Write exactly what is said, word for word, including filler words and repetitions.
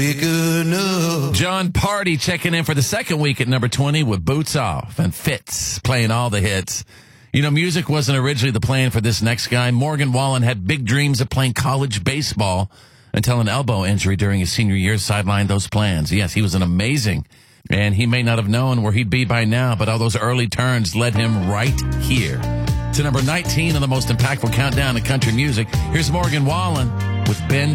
John Party checking in for the second week at number twenty with Boots Off, and Fitz playing all the hits. You know, music wasn't originally the plan for this next guy. Morgan Wallen had big dreams of playing college baseball until an elbow injury during his senior year sidelined those plans. Yes, he was an amazing, and he may not have known where he'd be by now, but all those early turns led him right here to number nineteen on the most impactful countdown in country music. Here's Morgan Wallen with Ben